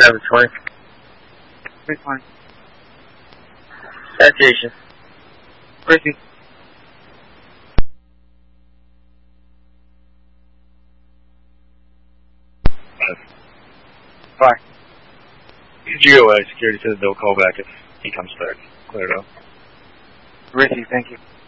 720. 320. Citation. Ricky. Bye. GOA, security says they'll call back if he comes back. Clear it up. Ricky, thank you.